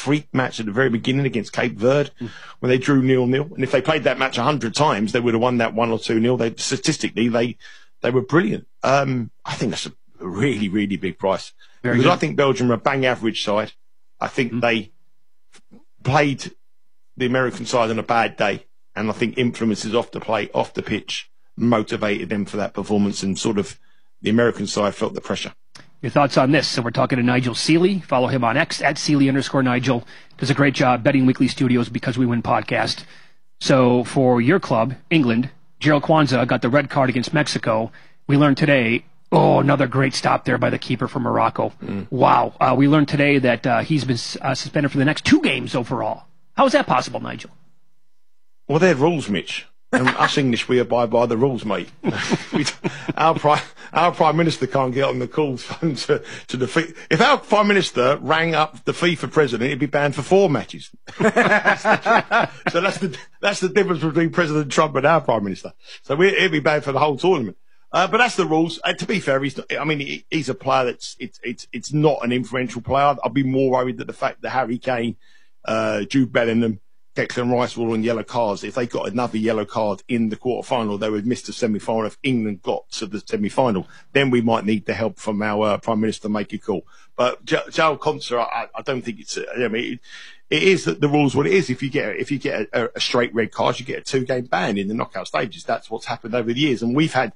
freak match at the very beginning against Cape Verde when they drew 0-0. And if they played that match 100 times, they would have won that 1 or 2-0. Statistically, they were brilliant. I think that's a really, really big price. Because I think Belgium are a bang average side. I think they played the American side on a bad day. And I think influences off the pitch, motivated them for that performance, and sort of the American side felt the pressure. Your thoughts on this? So we're talking to Nigel Seeley. Follow him on X at Seeley_Nigel. Does a great job. Betting Weekly Studios, Because We Win podcast. So for your club, England, Gerald Kwanzaa got the red card against Mexico. We learned today, another great stop there by the keeper from Morocco. Wow. We learned today that he's been suspended for the next 2 games overall. How is that possible, Nigel? Well, they're rules, Mitch. And us English, we abide by the rules, mate. Our Prime Minister can't get on the calls phone to defeat. If our Prime Minister rang up the FIFA president, he'd be banned for 4 matches. So that's the difference between President Trump and our Prime Minister. So he'd be banned for the whole tournament. But that's the rules. To be fair, he's a player that's it's not an influential player. I'd be more worried that the fact that Harry Kane, Jude Bellingham, Declan Rice were all on yellow cards. If they got another yellow card in the quarter-final, they would miss the semi-final. If England got to the semi-final, then we might need the help from our Prime Minister to make a call. But Joel Kwanzaa, I don't think it's. It is that the rules what it is. If you get a straight red card, you get a 2-game ban in the knockout stages. That's what's happened over the years, and we've had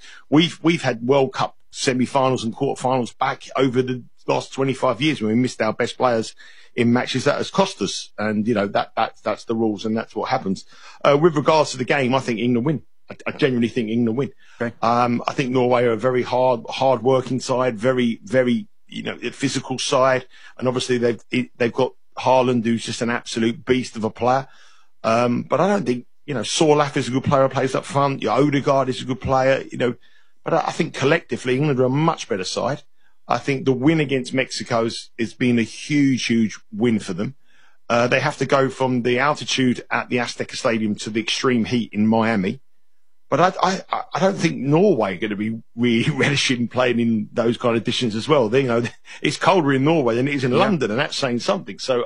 World Cup semi-finals and quarter-finals back over the last 25 years when we missed our best players in matches that has cost us. And, that's the rules, and that's what happens. With regards to the game, I think England win. I genuinely think England win. Okay. I think Norway are a very hard working side, very, very, physical side. And obviously they've got Haaland, who's just an absolute beast of a player. But I don't think, Sorloth is a good player who plays up front. Odegaard is a good player, but I think collectively England are a much better side. I think the win against Mexico has been a huge, huge win for them. They have to go from the altitude at the Azteca Stadium to the extreme heat in Miami. But I don't think Norway are going to be really relishing playing in those kind of conditions as well. It's colder in Norway than it is in London, and that's saying something. So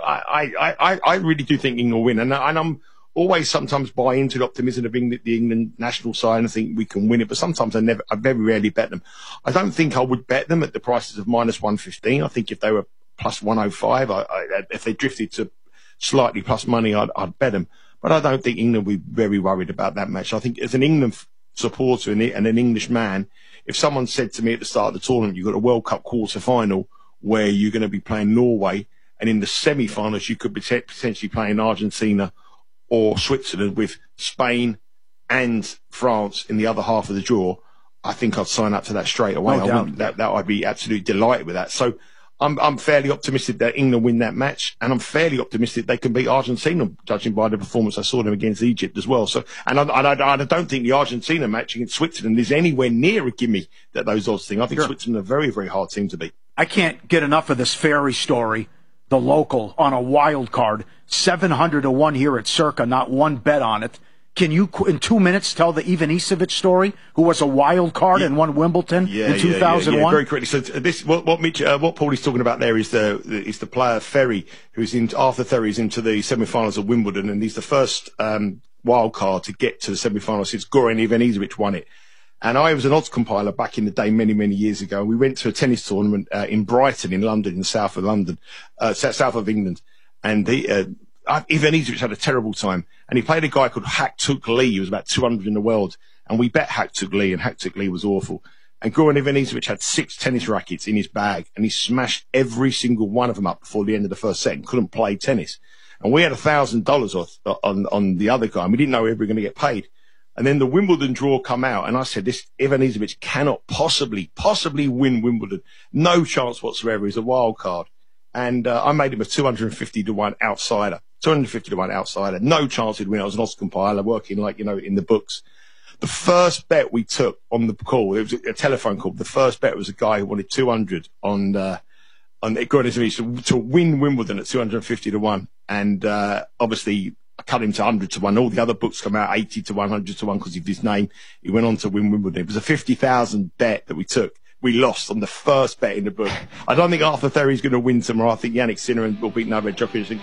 I really do think England will win. And I'm always sometimes buy into the optimism of the England national side and think we can win it, but sometimes I very rarely bet them. I don't think I would bet them at the prices of -115. I think if they were plus 105, if they drifted to slightly plus money, I'd bet them. But I don't think England would be very worried about that match. I think as an England supporter and an English man, if someone said to me at the start of the tournament, you've got a World Cup quarter-final where you're going to be playing Norway, and in the semi-finals you could be potentially playing Argentina or Switzerland with Spain and France in the other half of the draw, I think I'd sign up to that straight away. I'd be absolutely delighted with that. So I'm fairly optimistic that England win that match, and I'm fairly optimistic they can beat Argentina, judging by the performance I saw them against Egypt as well. So, and I don't think the Argentina match against Switzerland is anywhere near a gimme that those odds thing. I think Switzerland are a very, very hard team to beat. I can't get enough of this Ferry story. The local on a wild card, 700 to 1 here at Circa, not one bet on it. Can you, in 2 minutes, tell the Ivan Isavic story, who was a wild card and won Wimbledon in 2001? Yeah, very quickly. So this, what Paulie's talking about there is the player Ferry, who's in Arthur Ferry's into the semi-finals of Wimbledon, and he's the first wild card to get to the semi-finals since Goran Ivanisevic won it. And I was an odds compiler back in the day, many, many years ago. We went to a tennis tournament in Brighton, in London, in the south of London, south of England. And Ivan Isavic had a terrible time. And he played a guy called Hak Tuk Lee, who was about 200 in the world. And we bet Hak Tuk Lee, and Hak Tuk Lee was awful. And Goran Ivanisevic had 6 tennis rackets in his bag, and he smashed every single one of them up before the end of the first set and couldn't play tennis. And we had $1,000 on the other guy, and we didn't know we were going to get paid. And then the Wimbledon draw come out, and I said, this Ivan Isavic cannot possibly win Wimbledon. No chance whatsoever. He's a wild card. And I made him a 250 to 1 outsider. 250 to 1 outsider. No chance he'd win. I was an odds compiler working in the books. The first bet we took on the call, it was a telephone call. The first bet was a guy who wanted 200 on Goran Isavic to win Wimbledon at 250 to 1. And obviously, I cut him to 100 to 1. All the other books come out 80 to 100 to 1 because of his name. He went on to win Wimbledon. It was a 50,000 bet that we took. We lost on the first bet in the book. I don't think Arthur Ferry's going to win tomorrow. I think Yannick Sinner will beat Novak Djokovic.